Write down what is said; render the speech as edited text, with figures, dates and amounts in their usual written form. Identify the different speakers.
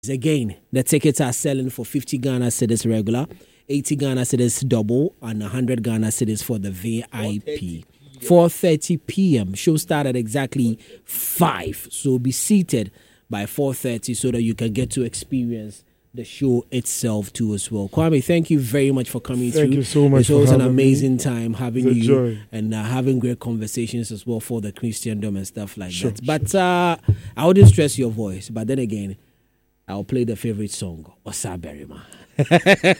Speaker 1: Again, the tickets are selling for 50 Ghana cedis regular, 80 Ghana cedis double, and 100 Ghana cedis for the VIP. 4:30 p.m. Show started exactly 5. So be seated by 4:30 so that you can get to experience the show itself too as well. Kwame, thank you very much for coming through.
Speaker 2: Thank you so much.
Speaker 1: It's always an amazing time having you
Speaker 2: joy.
Speaker 1: and having great conversations as well for the Christendom and stuff like that. But I wouldn't stress your voice. But then again, I'll play the favorite song, Osa Berima.